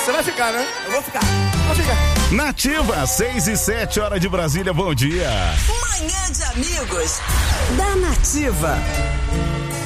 Você vai ficar, né? Eu vou ficar. Vou ficar. Nativa, 6:07, hora de Brasília, bom dia. Manhã de Amigos da Nativa.